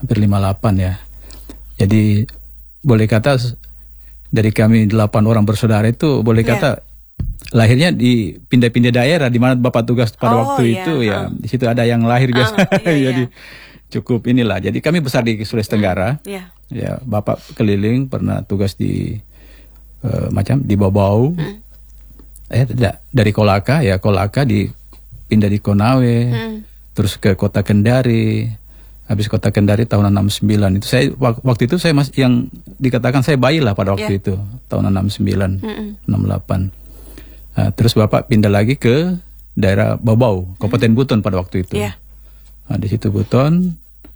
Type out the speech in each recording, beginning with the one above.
hampir 58 ya. Jadi boleh kata dari kami 8 orang bersaudara itu boleh kata lahirnya di pindah-pindah daerah di mana Bapak tugas pada waktu itu ya. Di situ ada yang lahir biasa. Jadi cukup inilah. Jadi kami besar di Sulawesi Tenggara. Ya, Bapak keliling pernah tugas di macam di Babau. Dari Kolaka ya, Kolaka pindah di Konawe. Terus ke Kota Kendari. Habis Kota Kendari tahun 69 itu saya waktu itu saya masih yang dikatakan saya bayi lah pada waktu itu tahun 69 68. Terus Bapak pindah lagi ke daerah Babau, Kabupaten Buton pada waktu itu. Nah, di situ Buton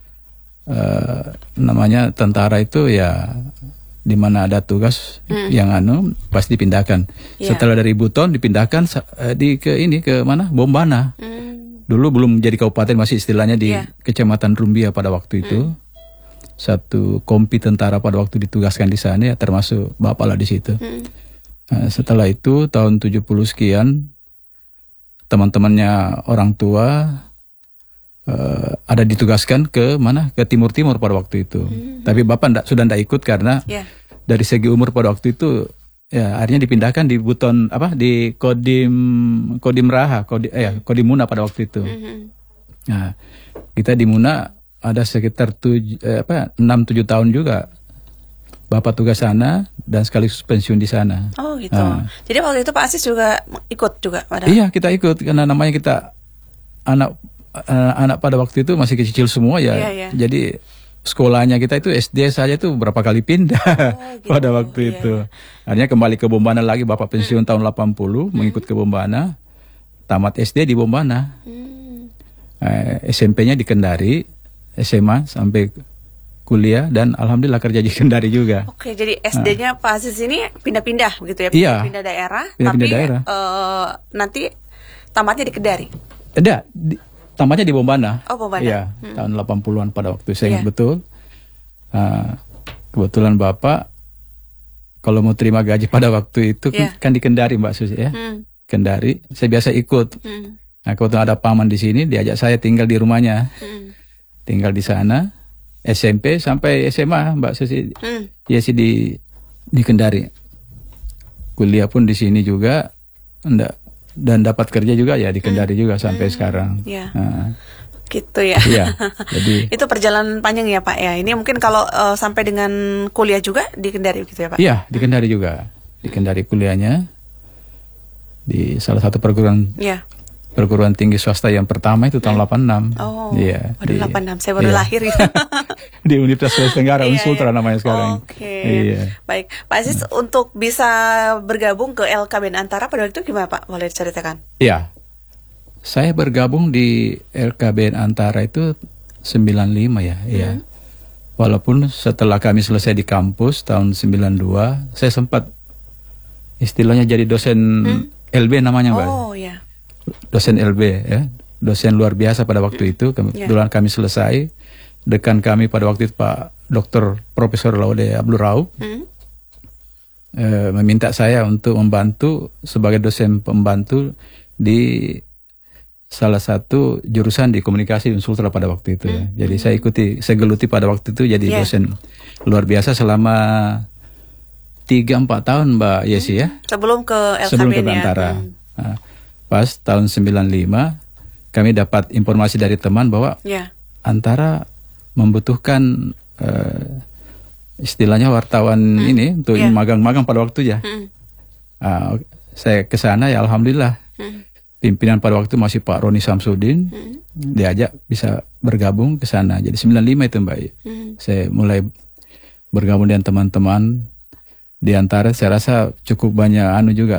namanya tentara itu ya di mana ada tugas yang pasti dipindahkan. Setelah dari Buton dipindahkan ke mana? Bombana. Dulu belum jadi kabupaten, masih istilahnya di Kecamatan Rumbia pada waktu itu. Satu kompi tentara pada waktu ditugaskan di sana ya, termasuk Bapak lah di situ. Setelah itu tahun 70 sekian teman-temannya orang tua ada ditugaskan ke mana? Ke timur-timur pada waktu itu. Tapi Bapak sudah tidak ikut karena dari segi umur pada waktu itu ya akhirnya dipindahkan di Buton di Kodim Raha, Kodim Muna pada waktu itu. Nah, kita di Muna ada sekitar 6-7 tahun juga Bapak tugas sana dan sekaligus pensiun di sana. Oh gitu. Jadi waktu itu Pak Asis juga ikut juga pada? Iya, kita ikut karena namanya kita anak pada waktu itu masih kecil semua ya. Jadi sekolahnya kita itu SD saja itu berapa kali pindah pada waktu itu. Akhirnya kembali ke Bombana lagi, Bapak pensiun tahun 80 mengikut ke Bombana. Tamat SD di Bombana. SMP-nya di Kendari, SMA sampai kuliah dan alhamdulillah kerja di Kendari juga. Oke, jadi SD-nya Pak Asis ini pindah-pindah begitu ya? Pindah daerah, daerah. Nanti tamatnya di Kendari? Tidak, tamatnya di Bombana. Oh, Bombana. Iya, tahun 80-an pada waktu itu. Saya ingat betul. Kebetulan Bapak kalau mau terima gaji pada waktu itu kan di Kendari Mbak Susi ya. Kendari, saya biasa ikut. Nah, kebetulan ada paman di sini, diajak saya tinggal di rumahnya. Tinggal di sana SMP sampai SMA Mbak Susi. Ya sih di Kendari. Kuliah pun di sini juga. Dan dapat kerja juga ya di Kendari juga sampai sekarang. Gitu ya. Jadi itu perjalanan panjang ya Pak ya. Ini mungkin kalau sampai dengan kuliah juga di Kendari gitu ya Pak? Iya, di Kendari juga. Di Kendari kuliahnya di salah satu perguruan tinggi swasta yang pertama itu tahun 86. Oh, iya. Di 86 saya baru lahir itu. Di Universitas Sulawesi Tenggara, Unsultra namanya sekarang. Baik, Pak Asis untuk bisa bergabung ke LKBN Antara pada waktu itu gimana Pak? Boleh diceritakan? Iya, saya bergabung di LKBN Antara itu 95 ya. Iya. Walaupun setelah kami selesai di kampus tahun 92, saya sempat istilahnya jadi dosen LB namanya Mbak. Dosen LB ya, dosen luar biasa pada waktu itu. Kebetulan kami selesai. Dekan kami pada waktu itu Pak Dr. Profesor Laude Abdul Raub meminta saya untuk membantu sebagai dosen pembantu di salah satu jurusan di komunikasi Unsultra pada waktu itu ya. Jadi saya geluti pada waktu itu jadi dosen luar biasa selama 3-4 tahun Mbak Yesi ya. Sebelum ke LKBN sebelum ke Antara. Nah, pas tahun 95 kami dapat informasi dari teman bahwa Antara membutuhkan istilahnya wartawan ini untuk magang-magang pada waktu ya. Saya ke sana ya alhamdulillah. Pimpinan pada waktu masih Pak Roni Samsudin, diajak bisa bergabung ke sana. Jadi 95 itu Mbak. Saya mulai bergabung dengan teman-teman. Di Antara saya rasa cukup banyak juga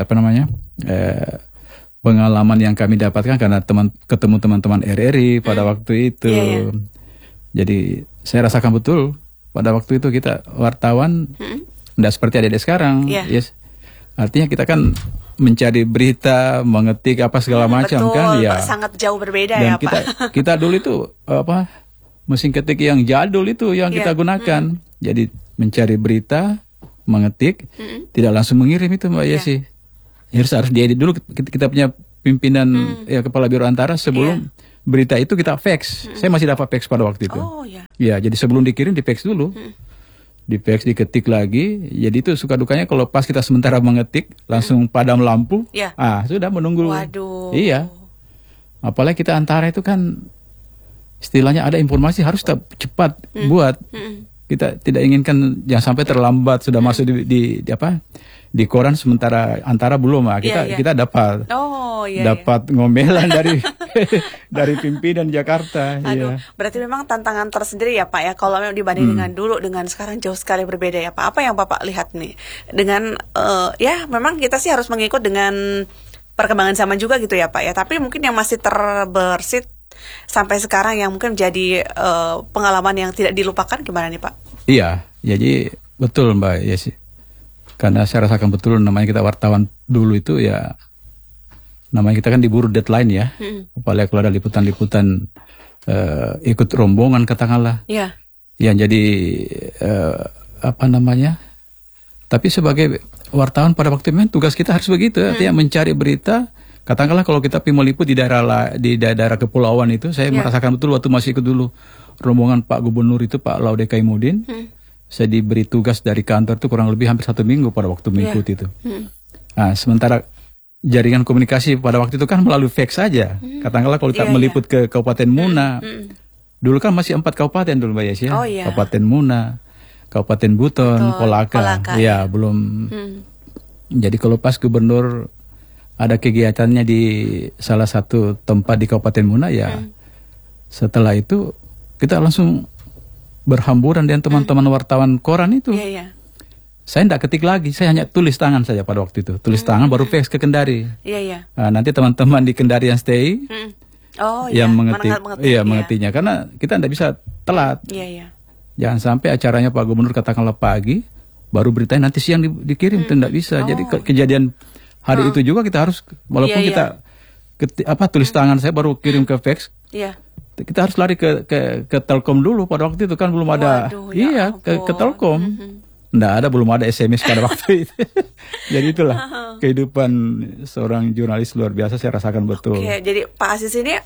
pengalaman yang kami dapatkan karena ketemu teman-teman RRI pada waktu itu. Jadi saya rasakan betul pada waktu itu kita wartawan tidak seperti adik-adik sekarang. Artinya kita kan mencari berita, mengetik apa segala macam kan ya. Sangat jauh berbeda dan ya Pak. Kita dulu itu mesin ketik yang jadul itu yang kita gunakan. Jadi mencari berita, mengetik, tidak langsung mengirim itu Mbak Yesi. Harus diedit dulu. Kita punya pimpinan kepala biro Antara sebelum berita itu kita fax. Saya masih dapat fax pada waktu itu. Oh ya. Ya, jadi sebelum dikirim di fax dulu. Di fax diketik lagi. Jadi itu suka dukanya kalau pas kita sementara mengetik langsung padam lampu. Ya. Sudah menunggu. Waduh. Iya. Apalagi kita antara itu kan istilahnya ada informasi harus cepat buat. Kita tidak inginkan jangan sampai terlambat sudah masuk di koran sementara antara belum kita dapat dapat ngomelan dari dari pimpinan Jakarta. Aduh, berarti memang tantangan tersendiri ya Pak ya, kalau memang dibanding dengan dulu dengan sekarang jauh sekali berbeda ya Pak. Apa yang Bapak lihat nih dengan ya memang kita sih harus mengikut dengan perkembangan zaman juga gitu ya Pak ya, tapi mungkin yang masih terbersit sampai sekarang yang mungkin menjadi pengalaman yang tidak dilupakan gimana nih Pak? Iya, jadi betul Mbak Yesi. Karena saya rasakan betul namanya kita wartawan dulu itu ya, namanya kita kan diburu deadline ya. Apalagi kalau ada liputan-liputan ikut rombongan katakanlah. Iya. Yang jadi tapi sebagai wartawan pada waktu itu tugas kita harus begitu, artinya mencari berita. Katakanlah kalau kita meliput di daerah kepulauan itu, saya merasakan betul waktu masih ikut dulu rombongan Pak Gubernur itu, Pak Laude Kaimuddin. Saya diberi tugas dari kantor itu kurang lebih hampir 1 minggu pada waktu mengikuti itu. Nah, sementara jaringan komunikasi pada waktu itu kan melalui fax saja. Katakanlah kalau kita meliput ke Kabupaten Muna, dulu kan masih 4 kabupaten dulu Mbak Yesi ya. Kabupaten Muna, Kabupaten Buton, Kolaka. Ya, belum. Jadi kalau pas gubernur ada kegiatannya di salah satu tempat di Kabupaten Muna ya, setelah itu kita langsung berhamburan dengan teman-teman wartawan koran itu. Saya tidak ketik lagi, saya hanya tulis tangan saja pada waktu itu. Tulis tangan baru fax ke Kendari. Nah, nanti teman-teman di Kendari yang stay yang mengetinya. Karena kita tidak bisa telat. Jangan sampai acaranya Pak Gubernur katakanlah pagi, baru beritanya nanti siang dikirim, itu tidak bisa. Jadi kejadian hari itu juga kita harus, walaupun kita tulis tangan saya baru kirim ke fax. Kita harus lari ke Telkom dulu pada waktu itu kan belum ada. Ke Telkom. Nggak ada, belum ada SMS pada waktu itu. Jadi itulah kehidupan seorang jurnalis luar biasa, saya rasakan betul. Jadi Pak Aziz ini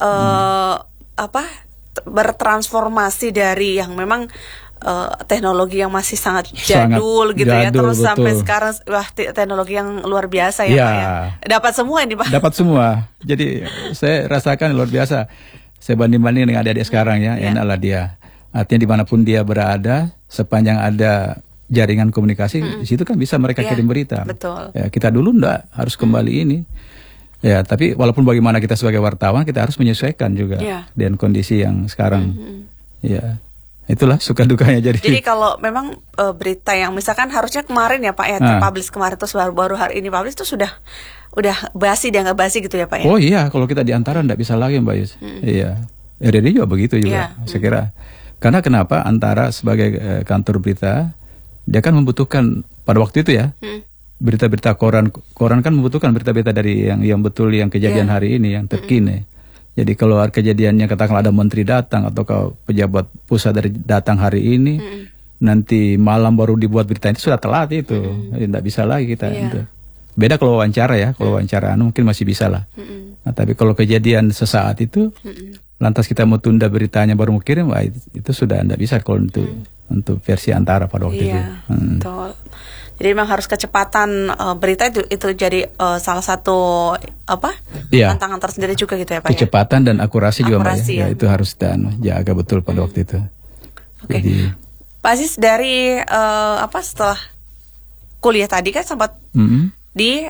bertransformasi dari yang memang teknologi yang masih sangat jadul gitu ya, terus sampai sekarang teknologi yang luar biasa ya Pak ya. Dapat semua ini Pak. Dapat semua. Jadi saya rasakan luar biasa. Saya banding-banding dengan adik-adik sekarang ya, enaklah dia. Artinya dimanapun dia berada, sepanjang ada jaringan komunikasi, di situ kan bisa mereka kirim berita. Betul. Ya, kita dulu enggak harus kembali ini. Ya, tapi walaupun bagaimana kita sebagai wartawan, kita harus menyesuaikan juga dengan kondisi yang sekarang. Ya, itulah suka dukanya. Jadi kalau memang berita yang misalkan harusnya kemarin ya Pak ya, terpublish kemarin terus baru hari ini publish itu udah basi, dianggap basi gitu ya Pak ya? Oh iya, kalau kita di antara enggak bisa lagi Mbak Yus. Iya, RRI juga begitu juga, saya kira. Karena kenapa antara sebagai kantor berita, dia kan membutuhkan pada waktu itu ya, berita-berita koran kan membutuhkan berita-berita dari yang betul, yang kejadian hari ini, yang terkini. Jadi kalau kejadiannya katakanlah ada menteri datang atau pejabat pusat dari datang hari ini, nanti malam baru dibuat berita itu sudah telat itu, tidak bisa lagi kita. Itu. Beda kalau wawancara ya, kalau wawancara mungkin masih bisa lah. Nah, tapi kalau kejadian sesaat itu, lantas kita mau tunda beritanya baru mau kirim, wah, itu sudah tidak bisa kalau untuk versi antara pada waktu itu. Betul. Jadi memang harus kecepatan berita itu jadi salah satu tantangan tersendiri juga gitu ya Pak. Kecepatan dan akurasi juga Mbak ya. Itu harus jaga betul pada waktu itu. Jadi, Pak Aziz dari setelah kuliah tadi kan sempat di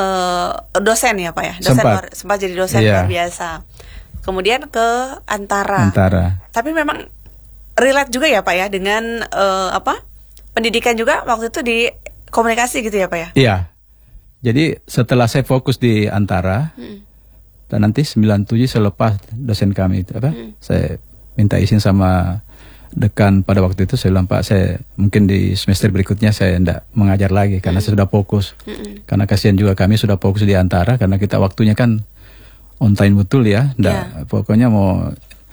dosen ya Pak ya, sempat jadi dosen luar biasa. Kemudian ke Antara. Tapi memang relate juga ya Pak ya dengan pendidikan juga waktu itu di komunikasi gitu ya Pak ya. Iya. Jadi setelah saya fokus di Antara, dan nanti 97 saya lepas dosen kami itu saya minta izin sama dekan pada waktu itu, saya bilang Pak, saya mungkin di semester berikutnya saya tidak mengajar lagi karena saya sudah fokus. Karena kasihan juga kami sudah fokus di Antara, karena kita waktunya kan on time betul ya. Pokoknya mau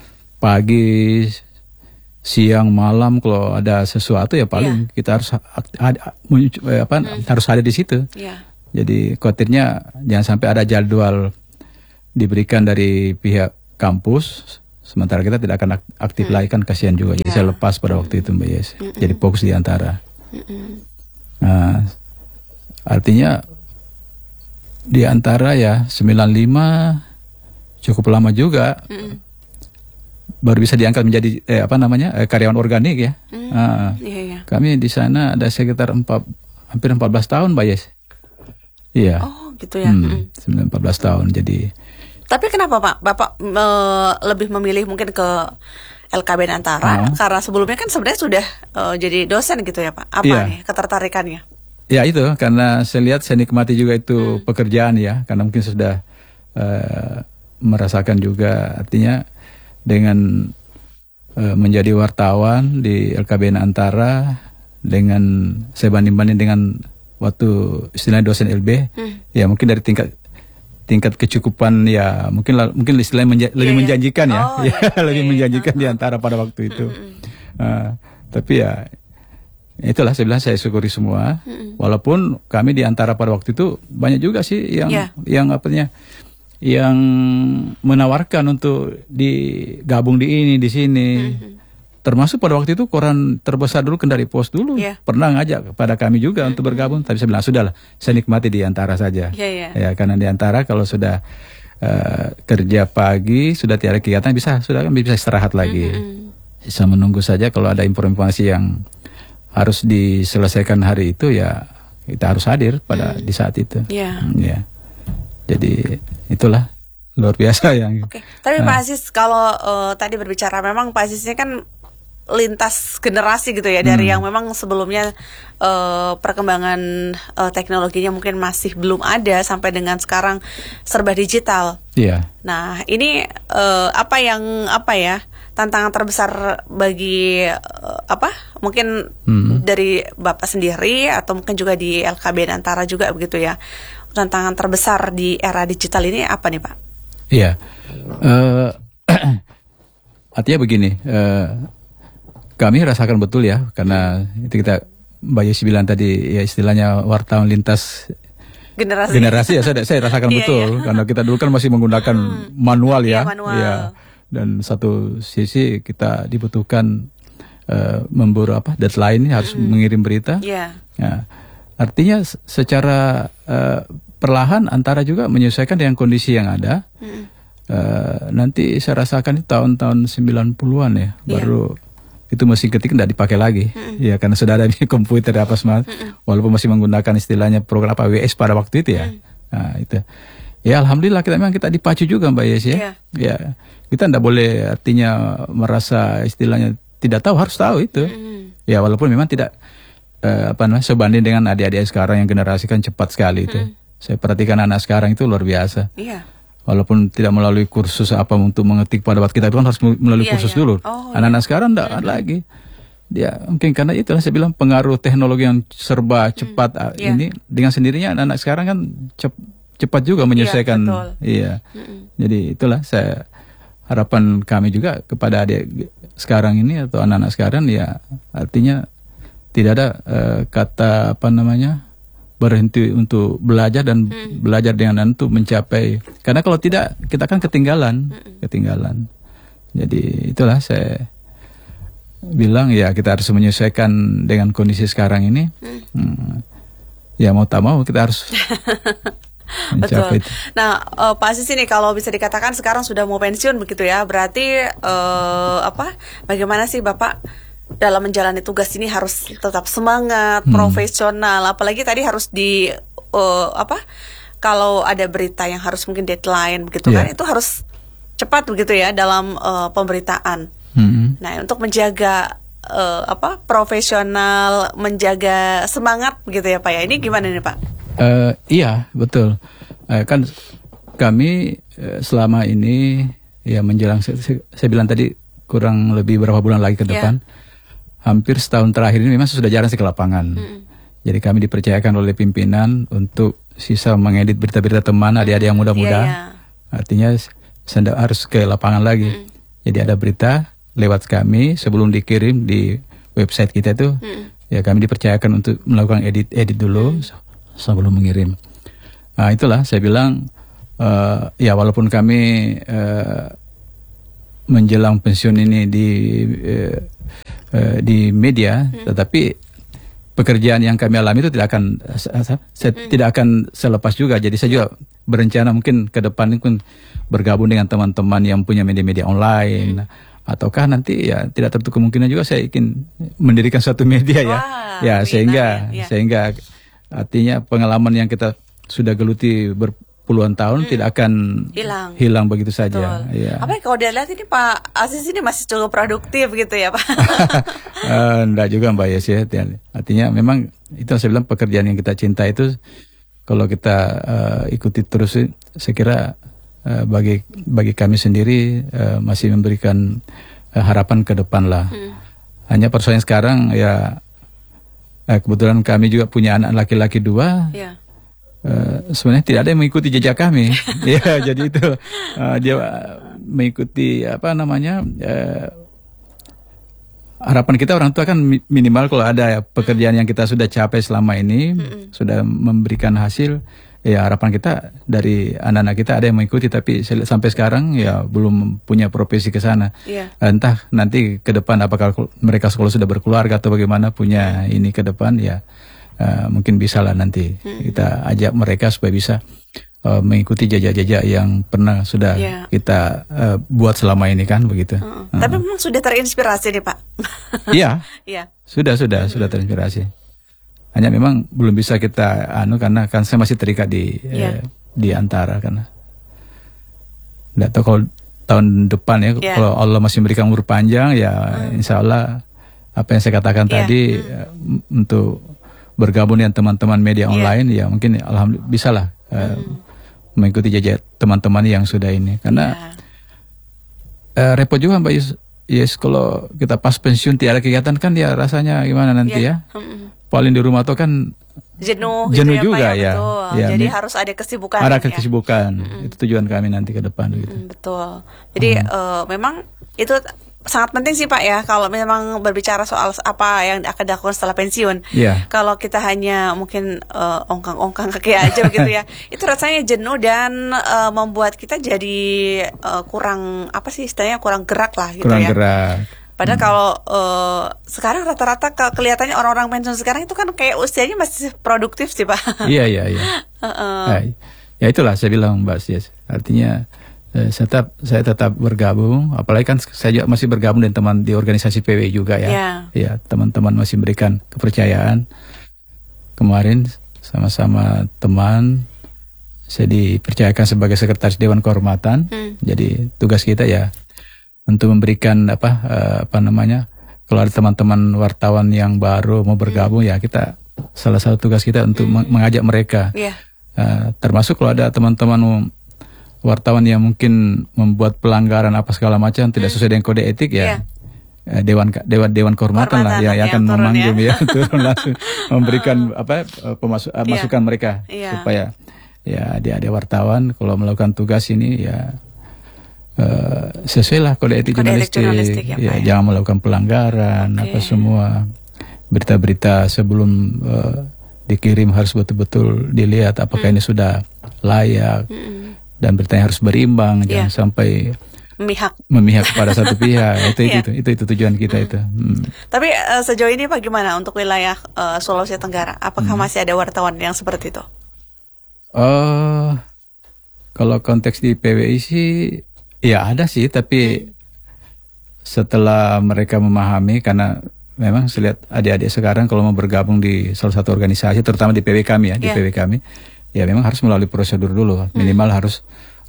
pagi, siang, malam kalau ada sesuatu ya paling kita harus harus ada di situ. Jadi khawatirnya jangan sampai ada jadwal diberikan dari pihak kampus, sementara kita tidak akan aktif lagi, kan kasihan juga. Jadi saya lepas pada waktu itu Mbak Yes. Jadi fokus di Antara. Nah, artinya di Antara ya 95 cukup lama juga. Baru bisa diangkat menjadi karyawan organik ya. Kami di sana ada sekitar hampir 14 tahun Mbak Yes. Iya. Oh gitu ya. 14 tahun jadi. Tapi kenapa Pak Bapak lebih memilih mungkin ke LKBN Antara? Karena sebelumnya kan sebenarnya sudah jadi dosen gitu ya Pak. Apa nih ketertarikannya? Ya itu karena saya lihat, saya nikmati juga itu pekerjaan ya. Karena mungkin sudah merasakan juga, artinya dengan menjadi wartawan di LKBN Antara, dengan saya banding-banding dengan waktu istilahnya dosen LB, ya mungkin dari tingkat kecukupan ya mungkin istilahnya lebih menjanjikan ya, lebih menjanjikan di Antara pada waktu itu. Tapi ya itulah saya bilang, saya syukuri semua. Walaupun kami di Antara pada waktu itu banyak juga sih yang menawarkan untuk digabung di ini di sini. Termasuk pada waktu itu koran terbesar dulu, Kendari Pos dulu pernah ngajak kepada kami juga untuk bergabung, tapi saya bilang sudahlah, saya nikmati di Antara saja. Ya karena di Antara kalau sudah kerja pagi, sudah tiada kegiatan, bisa istirahat lagi. Bisa menunggu saja kalau ada informasi yang harus diselesaikan hari itu, ya kita harus hadir pada di saat itu. Ya. Jadi itulah luar biasa yang. Tapi Pak Aziz, kalau tadi berbicara, memang Pak Aziz ini kan lintas generasi gitu ya, dari yang memang sebelumnya perkembangan teknologinya mungkin masih belum ada, sampai dengan sekarang serba digital. Nah ini tantangan terbesar bagi mungkin dari Bapak sendiri atau mungkin juga di LKBN Antara juga begitu ya, tantangan terbesar di era digital ini apa nih Pak? Iya, artinya begini, kami rasakan betul ya, karena itu kita Mbak Yesi bilang tadi ya, istilahnya wartawan lintas generasi ya, saya rasakan betul. Karena kita dulu kan masih menggunakan manual ya, dan satu sisi kita dibutuhkan memburu deadline, harus mengirim berita. Nah, artinya secara perlahan Antara juga menyesuaikan dengan kondisi yang ada. Nanti saya rasakan itu tahun-tahun 90-an ya, baru itu mesin ketik tidak dipakai lagi, ya karena sudah ada komputer apa semua, walaupun masih menggunakan istilahnya program WS pada waktu itu ya. Nah itu, ya alhamdulillah kita dipacu juga Mbak Yes ya. Ya kita tidak boleh artinya merasa istilahnya tidak tahu, harus tahu itu. Ya walaupun memang tidak sebanding dengan adik-adik sekarang yang generasi kan cepat sekali itu. Saya perhatikan anak sekarang itu luar biasa. Walaupun tidak melalui kursus untuk mengetik pada waktu kita itu kan harus melalui kursus dulu. Anak-anak sekarang tidak lagi. Dia mungkin karena itulah saya bilang pengaruh teknologi yang serba cepat ini, dengan sendirinya anak-anak sekarang kan cepat juga menyesuaikan. Jadi itulah harapan kami juga kepada adik sekarang ini atau anak-anak sekarang, ya artinya tidak ada kata berhenti untuk belajar dan belajar dengan untuk mencapai, karena kalau tidak kita kan ketinggalan. Jadi itulah saya bilang ya, kita harus menyesuaikan dengan kondisi sekarang ini. Ya mau tak mau kita harus mencapai. Betul. Nah Pak Aziz ini kalau bisa dikatakan sekarang sudah mau pensiun begitu ya, berarti bagaimana sih Bapak dalam menjalani tugas ini harus tetap semangat, profesional, apalagi tadi harus kalau ada berita yang harus mungkin deadline begitu kan, itu harus cepat begitu ya dalam pemberitaan. Nah untuk menjaga profesional, menjaga semangat begitu ya Pak ya, ini gimana nih Pak? Iya betul, kan kami selama ini ya menjelang saya bilang tadi kurang lebih berapa bulan lagi ke depan. Hampir setahun terakhir ini memang sudah jarang sih ke lapangan. Jadi kami dipercayakan oleh pimpinan untuk sisa mengedit berita-berita teman, adik-adik yang muda-muda. Artinya saya harus ke lapangan lagi. Jadi ada berita lewat kami sebelum dikirim di website kita itu, ya kami dipercayakan untuk melakukan edit dulu sebelum mengirim. Nah itulah saya bilang, ya walaupun kami menjelang pensiun ini di media, tetapi pekerjaan yang kami alami itu tidak akan selepas juga. Jadi saya juga berencana mungkin ke depan ini pun bergabung dengan teman-teman yang punya media-media online, ataukah nanti ya tidak tertutup kemungkinan juga saya ingin mendirikan suatu media. Wah, ya sehingga artinya pengalaman yang kita sudah geluti berpuluhan tahun tidak akan hilang begitu saja. Ya. Apa kalau dia lihat ini Pak Aziz ini masih cukup produktif gitu ya Pak? Enggak juga Mbak Yes ya. Artinya memang itu saya bilang pekerjaan yang kita cinta itu kalau kita ikuti terus, saya kira bagi kami sendiri masih memberikan harapan ke depan lah. Hanya persoalan sekarang ya kebetulan kami juga punya anak laki-laki 2. Yeah. Sebenarnya tidak ada yang mengikuti jejak kami. Ya, jadi itu dia mengikuti harapan kita orang tua kan minimal kalau ada pekerjaan yang kita sudah capai selama ini, sudah memberikan hasil. Ya harapan kita dari anak-anak kita ada yang mengikuti, tapi sampai sekarang ya belum punya profesi ke sana. Yeah. Entah nanti ke depan apakah mereka kalau sudah berkeluarga atau bagaimana punya ini ke depan ya mungkin bisa lah nanti kita ajak mereka supaya bisa mengikuti jejak-jejak yang pernah sudah kita buat selama ini kan begitu. Tapi memang sudah terinspirasi nih Pak. Iya. Sudah terinspirasi. Hanya memang belum bisa kita karena kan saya masih terikat di antara karena nggak tahu kalau tahun depan ya kalau Allah masih memberikan umur panjang ya insya Allah apa yang saya katakan tadi untuk bergabung dengan teman-teman media online ya mungkin alhamdulillah bisa lah mengikuti jejak teman-teman yang sudah ini karena repot juga Mbak Yes kalau kita pas pensiun tidak ada kegiatan kan ya rasanya gimana nanti ya. Paling di rumah tuh kan jenuh gitu juga ya. Jadi harus ada kesibukan. Ada kesibukan. Itu tujuan kami nanti ke depan gitu. Betul. Jadi memang itu sangat penting sih Pak ya kalau memang berbicara soal apa yang akan dilakukan setelah pensiun. Kalau kita hanya mungkin ongkang-ongkang kaki aja begitu ya. Itu rasanya jenuh dan membuat kita jadi kurang istilahnya kurang gerak lah gitu kurang gerak. Padahal kalau sekarang rata-rata kelihatannya orang-orang pensiun sekarang itu kan kayak usianya masih produktif sih Pak. Iya. Ya itulah saya bilang Mbak Yes. Artinya saya tetap bergabung. Apalagi kan saya juga masih bergabung dengan teman di organisasi PW juga ya. Ya teman-teman masih memberikan kepercayaan. Kemarin sama-sama teman saya dipercayakan sebagai sekretaris Dewan Kehormatan. Jadi tugas kita ya untuk memberikan kalau ada teman-teman wartawan yang baru mau bergabung ya kita salah satu tugas kita untuk mengajak mereka termasuk kalau ada teman-teman wartawan yang mungkin membuat pelanggaran apa segala macam tidak sesuai dengan kode etik ya Dewan Kehormatan lah yang akan memanggil turun langsung memberikan masukan mereka supaya ya adik-adik wartawan kalau melakukan tugas ini ya sesuai lah kode etik jurnalistik ya, jangan melakukan pelanggaran semua berita-berita sebelum dikirim harus betul-betul dilihat apakah ini sudah layak dan beritanya harus berimbang jangan sampai memihak pada satu pihak itu tujuan kita itu. Tapi sejauh ini bagaimana untuk wilayah Sulawesi Tenggara apakah masih ada wartawan yang seperti itu? Kalau konteks di PWI sih ya ada sih, tapi setelah mereka memahami, karena memang saya lihat adik-adik sekarang kalau mau bergabung di salah satu organisasi, terutama di PW kami ya, di PW kami, ya memang harus melalui prosedur dulu. Minimal harus,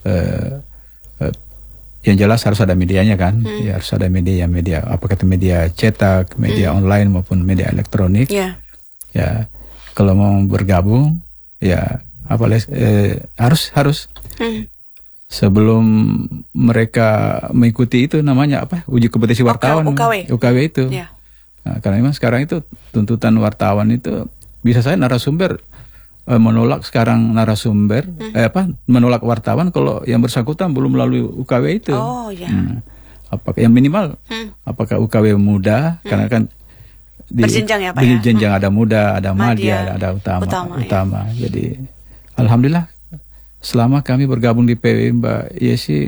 yang jelas harus ada medianya kan, ya harus ada media, apakah itu media cetak, media online maupun media elektronik. Ya kalau mau bergabung, ya harus. Sebelum mereka mengikuti itu namanya uji kompetensi wartawan UKW itu. Nah, karena memang sekarang itu tuntutan wartawan itu bisa saya narasumber menolak sekarang narasumber menolak wartawan kalau yang bersangkutan belum melalui UKW itu. Apakah yang minimal apakah UKW muda karena kan berjenjang ya Pak ya. Berjenjang ada muda, ada madya, ada utama. Jadi alhamdulillah selama kami bergabung di PW Mbak Yesi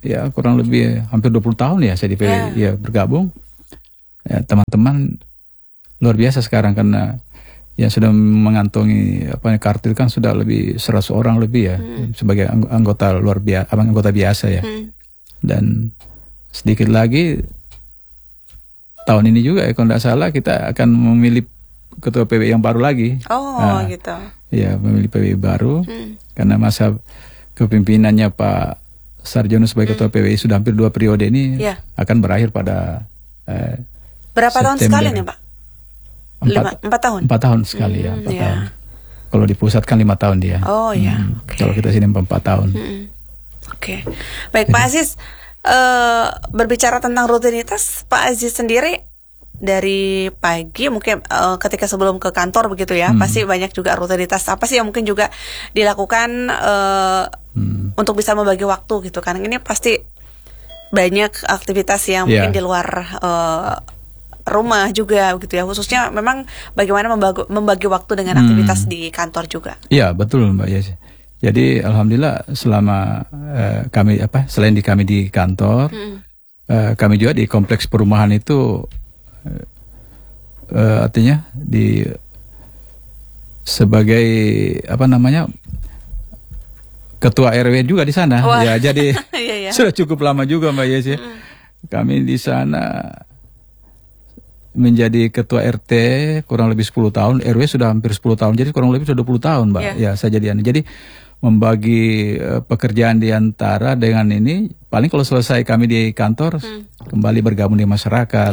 ya kurang lebih hampir 20 tahun ya saya di PWI ya bergabung. Ya, teman-teman luar biasa sekarang karena yang sudah mengantongi kartu kan sudah lebih 100 orang lebih ya sebagai anggota luar biasa, anggota biasa ya. Dan sedikit lagi tahun ini juga ya kalau tidak salah kita akan memilih ketua PWI yang baru lagi. Gitu. Ya, memilih PWI baru karena masa kepemimpinannya Pak Sarjono sebagai ketua PWI sudah hampir 2 periode ini akan berakhir pada berapa tahun sekali nih Pak? 4 tahun? 4 tahun sekali ya, 4 tahun. Kalau di pusat kan 5 tahun dia. Kalau kita sini 4 tahun. Oke. Baik Pak Aziz, berbicara tentang rutinitas, Pak Aziz sendiri dari pagi mungkin ketika sebelum ke kantor begitu ya, pasti banyak juga rutinitas apa sih yang mungkin juga dilakukan untuk bisa membagi waktu gitu kan. Ini pasti banyak aktivitas yang mungkin di luar rumah juga gitu ya, khususnya memang bagaimana membagi waktu dengan aktivitas di kantor juga. Iya betul Mbak Yesi. Jadi alhamdulillah selama selain kami di kantor, kami juga di kompleks perumahan itu artinya sebagai ketua RW juga di sana. Ya jadi sudah cukup lama juga Mbak Yesi. Kami di sana menjadi ketua RT kurang lebih 10 tahun, RW sudah hampir 10 tahun, jadi kurang lebih sudah 20 tahun Mbak. Ya saya jadi membagi pekerjaan di antara dengan ini, paling kalau selesai kami di kantor kembali bergabung di masyarakat.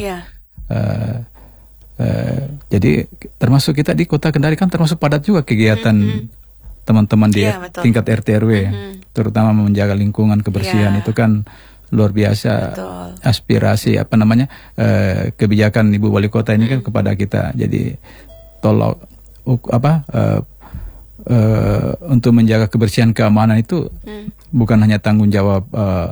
Jadi termasuk kita di Kota Kendari kan termasuk padat juga kegiatan teman-teman di tingkat RT RW, terutama menjaga lingkungan kebersihan itu kan luar biasa. Aspirasi kebijakan Ibu Wali Kota ini kan kepada kita. Jadi tolong untuk menjaga kebersihan keamanan itu bukan hanya tanggung jawab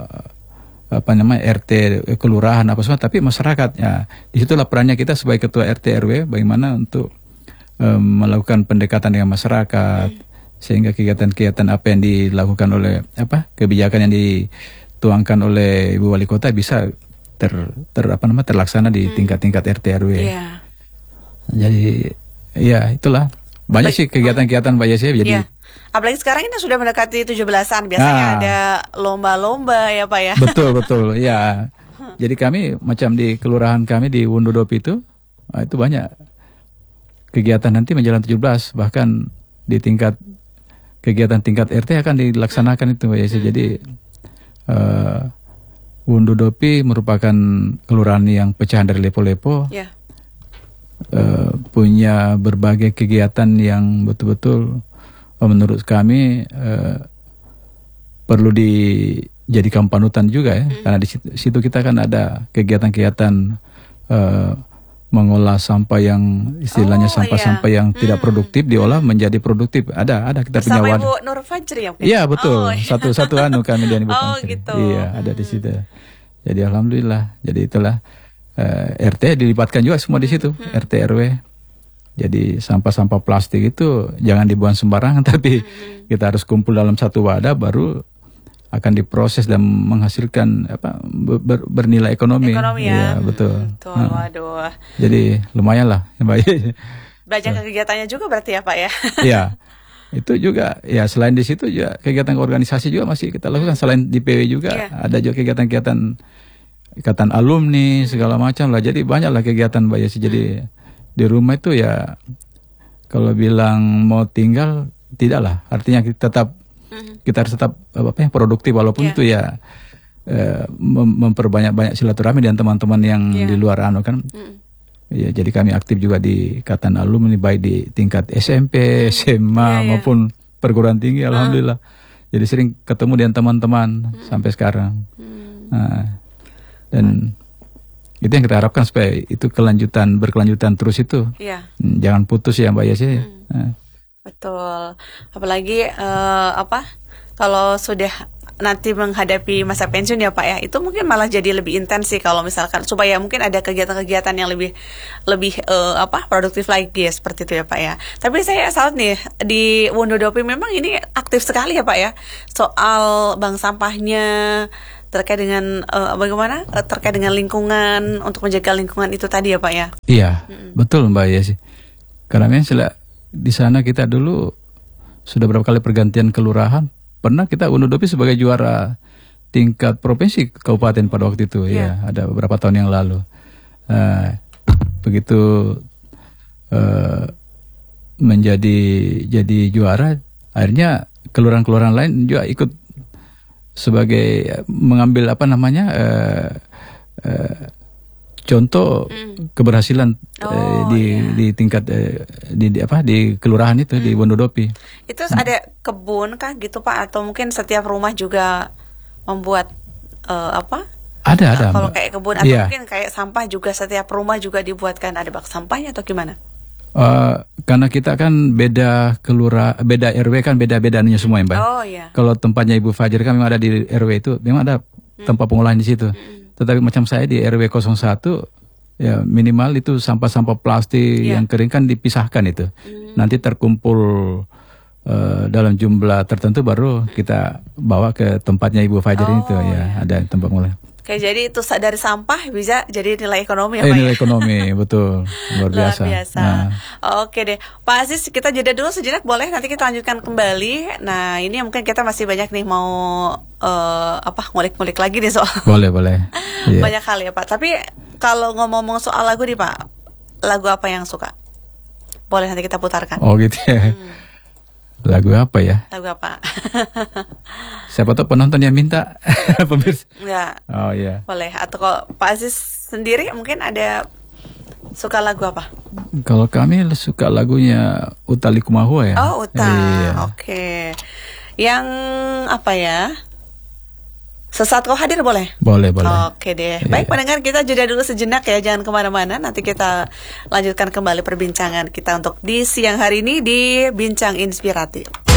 RT kelurahan semua, tapi masyarakat ya. Disitulah perannya kita sebagai ketua RT RW, bagaimana untuk melakukan pendekatan dengan masyarakat sehingga kegiatan-kegiatan apa yang dilakukan oleh kebijakan yang dituangkan oleh Ibu Wali Kota bisa terlaksana di tingkat-tingkat RT RW. Jadi ya itulah banyak sih kegiatan-kegiatan Mbak Yesi. Jadi apalagi sekarang ini sudah mendekati 17-an, biasanya ada lomba-lomba ya Pak ya. Betul ya. Jadi kami macam di kelurahan kami di Wondodopi itu banyak kegiatan nanti menjelang 17, bahkan di kegiatan tingkat RT akan dilaksanakan itu Mbak Yesi. Jadi Wondodopi merupakan kelurahan yang pecahan dari Lepo-Lepo, punya berbagai kegiatan yang betul-betul menurut kami perlu dijadikan panutan juga ya, karena di situ kita kan ada kegiatan-kegiatan mengolah sampah yang istilahnya sampah-sampah yang tidak produktif diolah menjadi produktif. Ada kita punya wadah. Ibu Nur Fajri ya? Iya betul. Satu kami dan Ibu Fajri. Gitu. Iya ada di situ. Jadi alhamdulillah. Jadi itulah RT dilibatkan juga semua di situ, RT RW. Jadi sampah-sampah plastik itu jangan dibuang sembarangan, tapi kita harus kumpul dalam satu wadah baru akan diproses dan menghasilkan bernilai ekonomi. Ya, betul. Waduh. Jadi lumayan lah Mbak. Belajar kegiatannya juga berarti ya Pak ya. Iya. Itu juga ya, selain di situ juga kegiatan organisasi juga masih kita lakukan. Selain di PW juga ada juga kegiatan-kegiatan ikatan alumni segala macam lah. Jadi banyak lah kegiatan Mbak Yesi. Jadi di rumah itu ya kalau bilang mau tinggal tidak lah. Artinya kita harus tetap produktif walaupun itu ya memperbanyak silaturahmi dengan teman-teman yang di luar kan. Ya, jadi kami aktif juga di ikatan alumni baik di tingkat SMP, SMA maupun perguruan tinggi. Alhamdulillah. Jadi sering ketemu dengan teman-teman sampai sekarang. Dan itu yang kita harapkan supaya itu berkelanjutan terus itu. Jangan putus ya Mbak Yesi. Betul. Apalagi kalau sudah nanti menghadapi masa pensiun ya Pak ya, itu mungkin malah jadi lebih intens sih kalau misalkan supaya mungkin ada kegiatan-kegiatan yang lebih produktif lagi ya, seperti itu ya Pak ya. Tapi saya salut nih di Wondodopi memang ini aktif sekali ya Pak ya, soal bank sampahnya, terkait dengan bagaimana terkait dengan lingkungan, untuk menjaga lingkungan itu tadi ya Pak ya. Iya, betul Mbak ya sih. Karena memang di sana kita dulu sudah berapa kali pergantian kelurahan, pernah kita Wonodopi sebagai juara tingkat provinsi kabupaten pada waktu itu ya, ada beberapa tahun yang lalu. Begitu jadi juara, akhirnya kelurahan-kelurahan lain juga ikut sebagai mengambil contoh keberhasilan di tingkat di kelurahan itu di Wonodopi. Itu ada kebun kah gitu Pak, atau mungkin setiap rumah juga membuat Ada. Kalau kayak kebun atau mungkin kayak sampah juga, setiap rumah juga dibuatkan ada bak sampahnya atau gimana? Karena kita kan beda RW kan beda-beda semua ya Mbak. Oh iya. Kalau tempatnya Ibu Fajar kan memang ada di RW itu, memang ada tempat pengolahan di situ. Tetapi macam saya di RW 01 ya minimal itu sampah-sampah plastik yang kering kan dipisahkan itu. Nanti terkumpul dalam jumlah tertentu baru kita bawa ke tempatnya Ibu Fajar itu ya, ada tempat pengolahan. Oke, jadi itu dari sampah bisa jadi nilai ekonomi ya Pak? Nilai ekonomi, betul. Luar biasa. Oke deh. Pak Aziz, kita jeda dulu sejenak boleh? Nanti kita lanjutkan kembali. Nah, ini mungkin kita masih banyak nih mau ngulik-ngulik lagi nih soal. Boleh. Banyak hal ya Pak. Tapi kalau ngomong soal lagu nih Pak, lagu apa yang suka? Boleh nanti kita putarkan. Oh gitu ya. Lagu apa ya? Lagu apa? Siapa tahu penonton yang minta. Pemirsa. Ya. Oh iya. Boleh. Atau kalau Pak Aziz sendiri mungkin ada suka lagu apa? Kalau kami suka lagunya Uta Likumahua ya. Oh Uta. Iya. Oke. Yang apa ya? Sesaat kau hadir boleh? Boleh. Oke deh. Baik pendengar, kita jeda dulu sejenak ya, jangan kemana-mana. Nanti kita lanjutkan kembali perbincangan kita untuk di siang hari ini di Bincang Inspiratif.